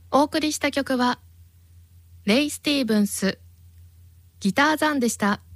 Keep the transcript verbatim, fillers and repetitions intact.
お送りした曲はレイ・スティーブンスギターザンでした。